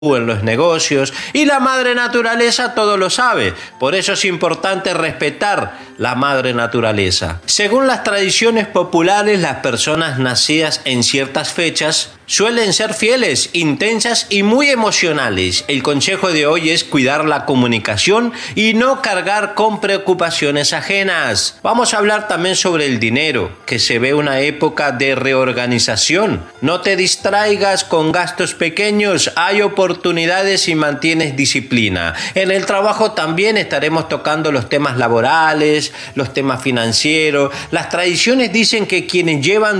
en los negocios, y la madre naturaleza todo lo sabe. Por eso es importante respetar la madre naturaleza. Según las tradiciones populares, las personas nacidas en ciertas fechas suelen ser fieles, intensas y muy emocionales. El consejo de hoy es cuidar la comunicación y no cargar con preocupaciones ajenas. Vamos a hablar también sobre el dinero, que se ve una época de reorganización. No te distraigas con gastos pequeños, hay oportunidades si mantienes disciplina. En el trabajo también estaremos tocando los temas laborales, los temas financieros. Las tradiciones dicen que quienes llevan